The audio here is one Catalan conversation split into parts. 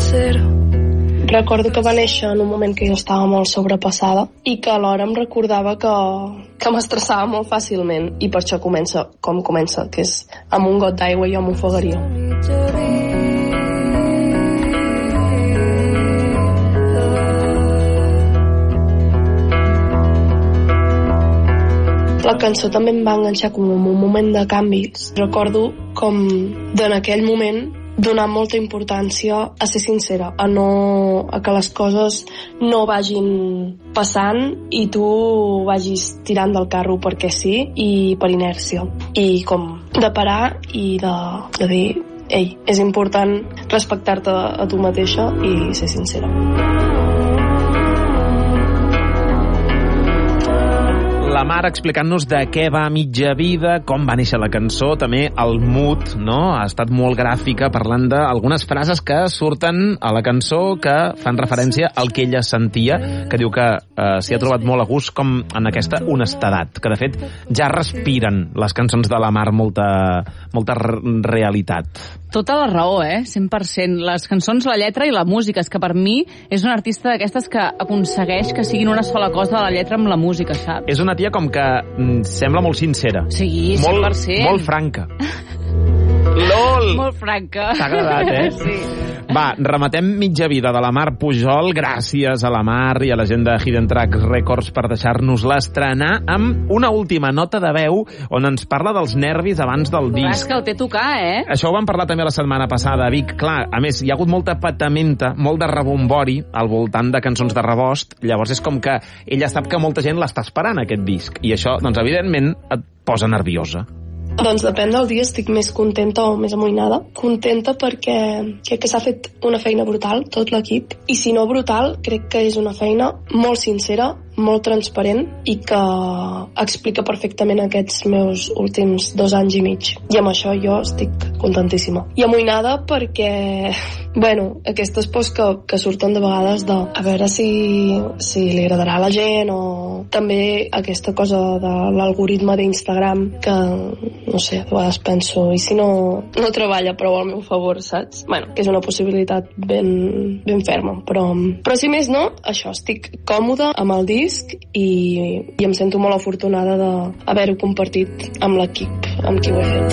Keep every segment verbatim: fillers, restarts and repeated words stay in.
sincero. Recordo que va néixer en un moment que jo estava molt sobrepassada i que alhora em recordava que, que m'estressava molt fàcilment i per això comença com comença, que és amb un got d'aigua jo m'ofegaria. La cançó també em va enganxar com en un moment de canvis. Recordo com d'en aquell moment donar molta importància a ser sincera, a, no, a que les coses no vagin passant i tu vagis tirant del carro perquè sí i per inèrcia. I com de parar i de, de dir, ei, és important respectar-te a tu mateixa i ser sincera. La Mar explicant-nos de què va Mitja Vida, com va néixer la cançó, també el mood, no? Ha estat molt gràfica parlant d'algunes frases que surten a la cançó que fan referència al que ella sentia, que diu que eh, s'hi ha trobat molt a gust com en aquesta honestedat, que de fet ja respiren les cançons de la Mar molta, molta realitat. Tota la raó, eh? cent per cent. Les cançons, la lletra i la música. És que per mi és una artista d'aquestes que aconsegueix que siguin una sola cosa de la lletra amb la música, saps? És una tia com que mm, sembla molt sincera. Sí, cent per cent. Molt, molt franca. LOL! Molt franca. T'ha agradat, eh? Sí. Va, rematem Mitja Vida de la Mar Pujol. Gràcies a la Mar i a la gent de Hidden Track Records per deixar-nos-la estrenar amb una última nota de veu on ens parla dels nervis abans del disc. És que el té tocar, eh? Això ho vam parlar també la setmana passada, Vic. Clar, a més, hi ha hagut molta patamenta, molt de rebombori al voltant de cançons de rebost. Llavors és com que ella sap que molta gent l'està esperant, aquest disc. I això, doncs, evidentment, et posa nerviosa. Doncs depèn del dia, estic més contenta o més amoïnada. Contenta perquè crec que s'ha fet una feina brutal, tot l'equip, i si no brutal, crec que és una feina molt sincera, molt transparent i que explica perfectament aquests meus últims dos anys i mig. I amb això jo estic contentíssima. I amoïnada perquè, bueno, aquestes pors que, que surten de vegades de a veure si, si li agradarà a la gent, o també aquesta cosa de l'algoritme d'Instagram que, no sé, de vegades penso, i si no, no treballa prou al meu favor, saps? Bueno, que és una possibilitat ben, ben ferma, però, però si més no, això, estic còmoda amb el disc i, i em sento molt afortunada d'haver-ho compartit amb l'equip amb qui ho he fet.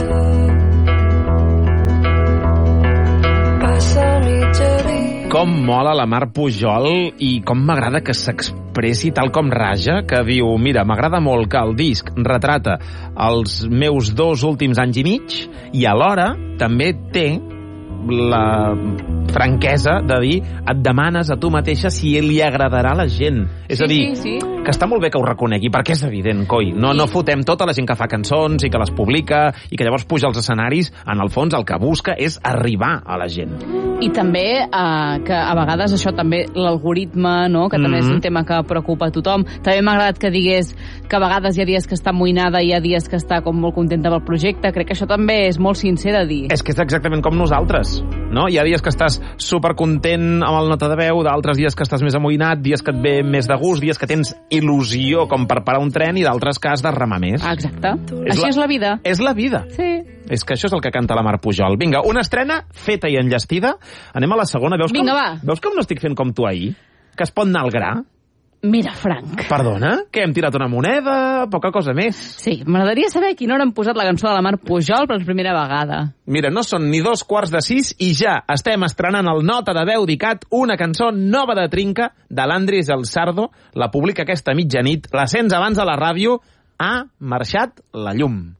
Com mola la Mar Pujol i com m'agrada que s'expressi tal com Raja, que diu, mira, m'agrada molt que el disc retrata els meus dos últims anys i mig i alhora també té la franquesa de dir, et demanes a tu mateixa si li agradarà a la gent. És sí, a dir, sí, sí. que està molt bé que ho reconegui, perquè és evident, coi. No, no fotem tota la gent que fa cançons i que les publica i que llavors puja als escenaris. En el fons el que busca és arribar a la gent. I també eh, que a vegades això també l'algoritme, no? que també mm-hmm. és un tema que preocupa a tothom. També m'ha agradat que digués que a vegades hi ha dies que està amoïnada i hi ha dies que està com molt contenta pel projecte. Crec que això també és molt sincer de dir. És que és exactament com nosaltres, no? Hi ha dies que estàs supercontent amb el nota de veu, d'altres dies que estàs més amoïnat, dies que et ve més de gust, dies que tens il·lusió com per parar un tren i d'altres que has de remar més. Ah, exacte. És Així la, és la vida. És la vida. Sí. És que això és el que canta la Mar Pujol. Vinga, una estrena feta i enllestida. Anem a la segona. Veus Vinga, com, va. Veus com no estic fent com tu ahir? Que es pot anar al gra? Mira, Frank. Perdona? Que hem tirat una moneda? Poca cosa més. Sí, m'agradaria saber a quina hora han posat la cançó de la Mar Pujol per primera vegada. Mira, no són ni dos quarts de sis i ja estem estrenant el Nota de Veu Dicat, una cançó nova de Trinca de l'Andris El Sardo. La publica aquesta mitjanit. La sents abans a la ràdio. Ha marxat la llum.